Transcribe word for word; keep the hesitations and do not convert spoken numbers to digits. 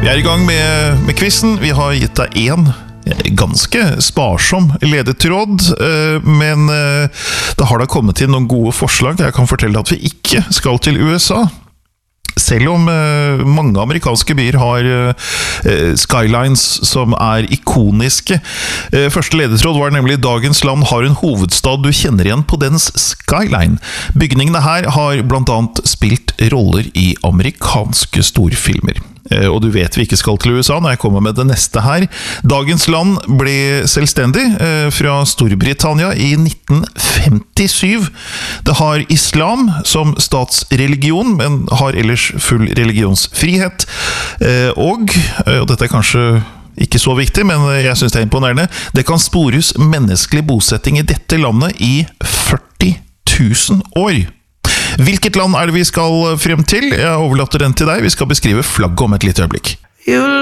Vi er i gang med, med quizen. Vi har gitt deg en ganske sparsom ledetråd, men det har da kommet inn noen gode forslag. Jeg kan fortelle at vi ikke skal til U S A. Selv om eh, mange amerikanske byer har eh, skylines som er ikoniske. Eh, første ledetråd var nemlig dagens land har en hovedstad du kjenner igjen på dens skyline. Bygningene her har blant annet spilt roller i amerikanske storfilmer. Eh, og du vet vi ikke skal til U S A når jeg kommer med det neste her. Dagens land ble selvstendig eh, fra Storbritannia i nitten femtisyv. Det har islam som statsreligion, men har ellers full religionsfrihet, og, og dette er kanskje ikke så viktig, men jeg synes det er imponerende, det kan spores menneskelig bosetting i dette landet i førti tusen år. Hvilket land er det vi skal frem til? Jeg overlater den til deg. Vi skal beskrive flagget om et lite øyeblikk.